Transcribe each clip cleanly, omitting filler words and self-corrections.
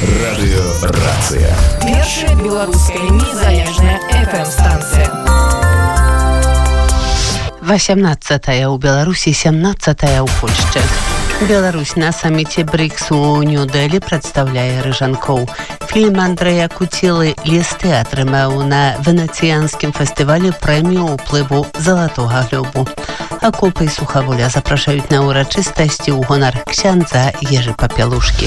Радыёрацыя. Першая беларуская незалежная FM-станцыя. 18-я ў Беларусі, 17-я ў Польшчы. Беларусь на саміце БРИКС у Нью-Дэлі прадстаўляе рыжанкоў. Фільм Андрэя Куцілы «Лісты» атрымаў на венецыянскім фестывалі прэмію ўплыву залатога глёбу. Акопы і Сухаволя запрашаюць на урачыстасці ў гонар ксяндза Ежы Папялушкі.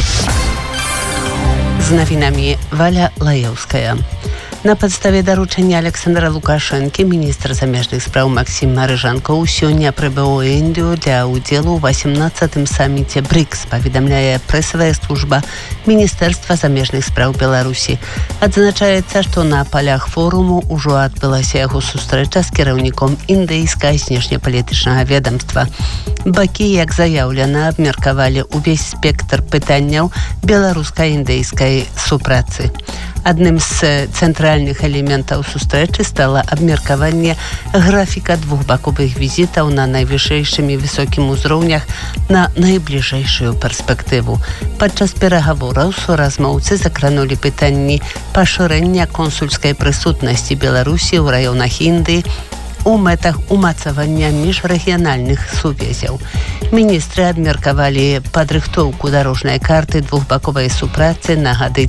З навінамі Валя Лаеўская. На падставе даручання Александра Лукашэнкі міністр замежных спраў Максім Рыжанкоў сёння прыбыў у Індыю для ўдзелу ў 18-м саміце БРИКС, паведамляе прэсавая служба Міністэрства замежных спраў Беларусі. Адзначаецца, што на палях форуму ўжо адбылася яго сустрэча з кіраўніком індыйскага знешнепалітычнага ведамства. Бакі, як заяўлена, абмеркавалі ўвесь спектр пытанняў беларуска-індыйскай супрацы. Адным з цэнтральных элементаў сустрэчы стала абмеркаванне графіка двухбаковых візітаў на найвышэйшым і высокім узроўнях на найбліжэйшую перспектыву. Падчас перагавораў суразмоўцы закранулі пытанні пашырэння консульскай прысутнасці Беларусі ў раёнах Індыі у мэтах умацавання міжрэгіянальных сувязяў. Міністры абмеркавалі падрыхтоўку дарожнай карты двухбаковай супрацы на гады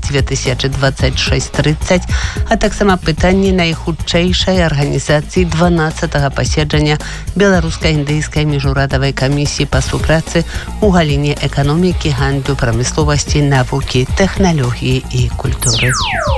2026-30, а таксама пытанні найхутчэйшай арганізацыі 12-го паседжання беларуска-індыйскай міжурадавай камісіі па супрацы ў галіне эканомікі, гандлю, прамысловасці, навукі, тэхналогіі і культуры.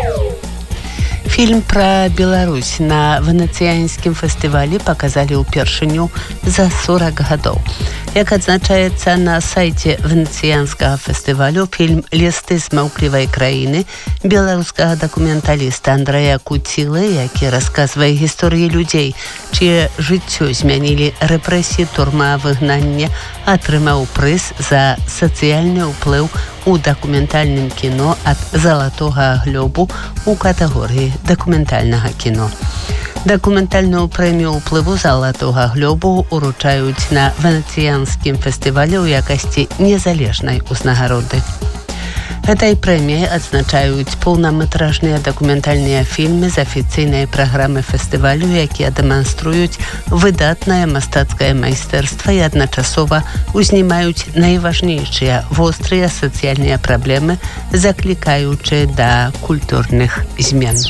Фільм пра Беларусь на венецыянскім фестывалі паказалі ўпершыню за 40 гадоў. Як адзначаецца на сайце венецыянскага фестывалю, фільм «Лісты з маўклівай краіны» беларускага дакументаліста Андрэя Куцілы, які расказвае гісторыі людзей, чые жыццё змянілі рэпрэсіі, турма, выгнанне, атрымаў прыз за сацыяльны ўплыў у дакументальным кіно ад залатога глёбу у катэгорыі дакументальнага кіно. Дакументальную прэмію ўплыву залатога глёбу уручаюць на венецыянскім фестывалі ў якасці незалежнай узнагароды. Гэтай прэміяй адзначаюць поўнаметражныя дакументальныя фільмы з афіцыйнай праграмы фестывалю, якія дэманструюць выдатнае мастацкае майстэрства і адначасова узнімаюць найважнейшыя вострыя сацыяльныя праблемы, заклікаючы да культурных змен.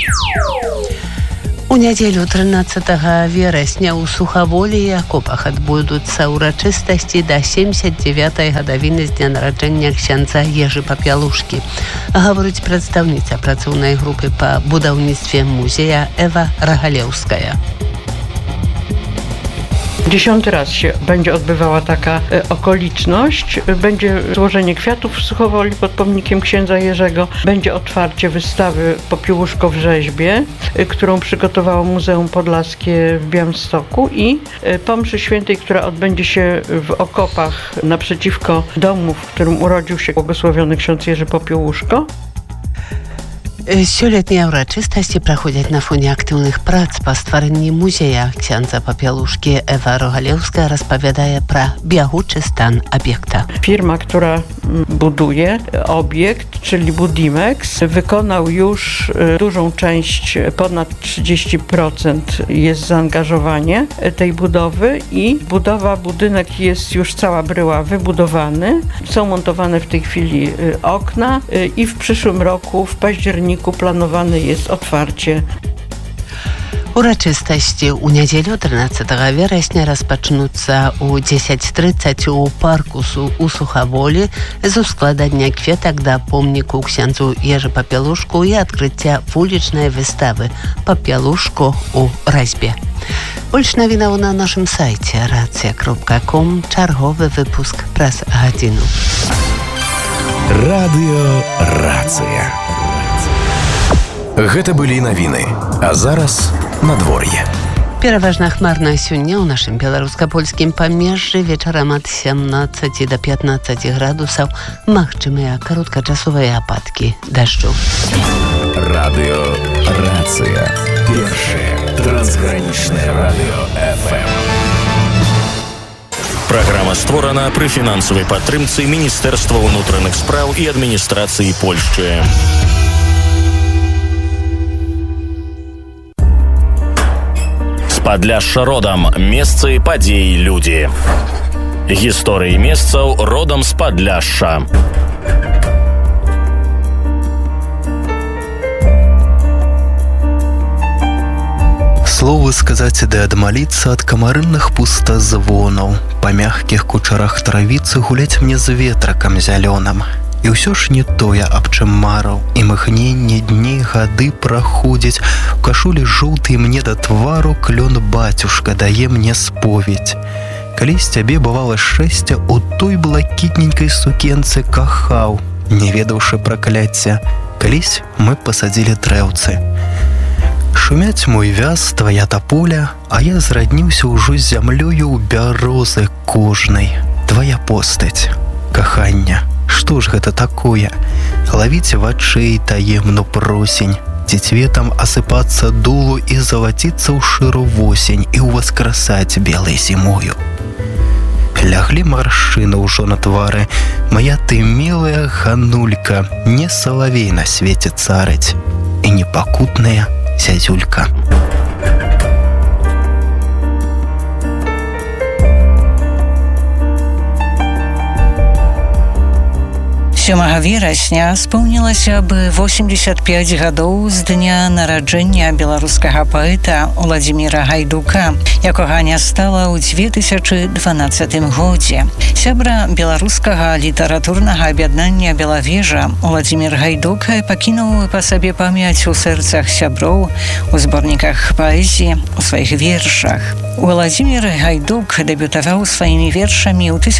У нядзелю 13 верасня ў Сухаволі і Акопах адбудуцца ўрачыстасці да 79-й гадавіны з дня нараджэння ксяндза Ежы Папялушкі. Гаворыць прадстаўніца працоўнай групы па будаўніцтwie музея Ewa Ragalewska. 10. raz się będzie odbywała taka okoliczność. Będzie złożenie kwiatów w Suchowoli pod pomnikiem księdza Jerzego. Będzie otwarcie wystawy Popiełuszko w rzeźbie, którą przygotowało Muzeum Podlaskie w Białymstoku, i po mszy świętej, która odbędzie się w Okopach naprzeciwko domu, w którym urodził się błogosławiony ksiądz Jerzy Popiełuszko. Сёлетнія ўрачыстасці праходзяць на фоне актыўных прац па стварэнні музея ксяндза Папялушкі. Ewa Ragalewska распавядае пра бягучы стан аб'екта. Firma, która buduje obiekt, czyli Budimex, wykonał już dużą część, ponad 30% jest zaangażowanie tej budowy, i budynek jest już cała bryła wybudowany. Są montowane w tej chwili okna i w przyszłym roku, w październiku, planowane jest otwarcie. Урачыстасці ў нядзелю 13 верасня распачнуцца ў 10:30 у парку у Сухаволі з ускладання кветак да помніку ксяндзу Ежы Папялушку і адкрыцця вулічнай выставы «Папялушко у разьбе». Больш навінаў на нашым сайце racja.com. Чарговы выпуск праз гадзіну. Радыёрацыя. Гэта былі навіны, а зараз надвор'е. Пераважна хмарна сёння ў нашым беларуска-польскім памежжы, вечарам ад 17 до 15 градусаў, магчымыя кароткачасовыя ападкі дажджу. Радыёрацыя. Першае трансгранічнае радыё FM. Праграма створана пры фінансавай падтрымцы Міністэрства ўнутраных спраў і адміністрацыі Польшчы. З Падляшша родам. Месцы, падзеі, людзі. Гісторыі месцаў родам з Падляшша. Слово сказать да адмаліцца ад камарынных пустазвонаў. Па мягкіх кучарах травіцы гуляць мне з ветракам зялёным. І ўсё ж не тое, аб чым мараў. Імгненне дні гады праходзіць. У кашулі жоўтай мне да твару клён бацюшка дае мне споведь. Калісь цябе бывала шчасця у той блакітненькай сукенцы кахаў, не ведаўшы пракляцця. Калісь мы пасадзілі дрэўцы. Шумяць мой вяз, твая таполя, а я зрадніўся ўжо з зямлёю ў бярозы кожнай. Твая постаць, кахання, што ж гэта такое? Лавіць вачэй таемну просень, ці цветам асыпацца дулу і заваціцца ў шыру восень і ўваскрасаць белай зімою. Ляглі маршчыны ўжо на твары, моя ты мілая ганулька, не салавей на свеце царыць і непакутная зязюлька. 7 верасня споўнілася бы 85 гадоў з дня нараджэння беларускага паэта Уладзіміра Гайдука, якога не стала ў 2012 годзе. Сябра беларускага літаратурнага аб'яднання «Белавежа» Уладзімір Гайдук пакінуў па сабе памяць у сэрцах сяброў, у зборніках паэзіі, у сваіх вершах. Уладзімір Гайдук дэбютаваў сваімі вершамі ў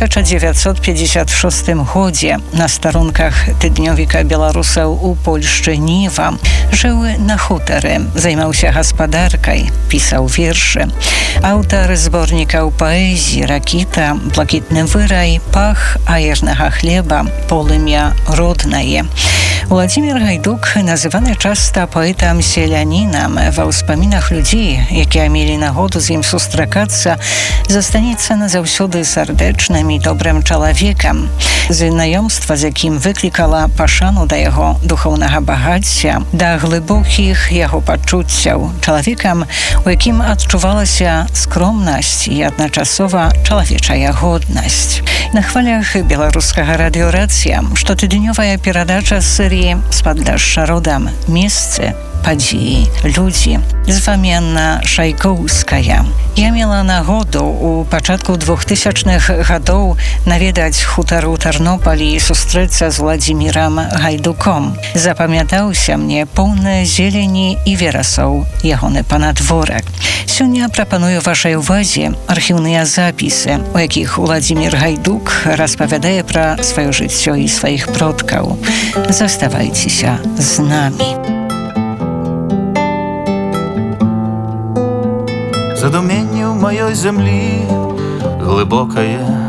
1956 годзе на старонках тыднёвіка беларусаў у Польшчы Ніва. Жыў на хутары, займаўся гаспадаркай, пісаў вершы. Аўтар зборнікаў паэзіі «Ракіта», «Блакітны вырай», «Пах аернага хлеба», «Полымя роднае». Уладзімір Гайдук называны часта паэтам-селянінам. Ва ўспамінах людзей, якія мелі нагоду з ім сустракацца, застанецца назаўсёды сардэчным і добрым чалавекам. Знаёмства, з якім выклікала пашану да яго духоўнага багацця, да глыбокіх яго пачуццяў, чалавекам, у якім адчувалася скромнасць і адначасова чалавечая годнасць. На хвалях беларускага радыёрацыя штотыднёвая перадача серыі «З Падляшша родам. Месцы, падзеі, людзі». З вамі Анна Шайкоўская. Я мела нагоду у пачатку 2000-х гадоў наведаць хутар у Тарнопалі і сустрэцца з Уладзімірам Гайдуком. Запамятаўся мне поўна зелені і верасоў ягоны панадворак. Сёння прапаную вашай увазе архіўныя запісы, у якіх Уладзімір Гайдук распавядае пра сваё жыццё і сваіх продкаў. Заставайцеся з намі. Задуменне ў маёй зямлі глыбокае,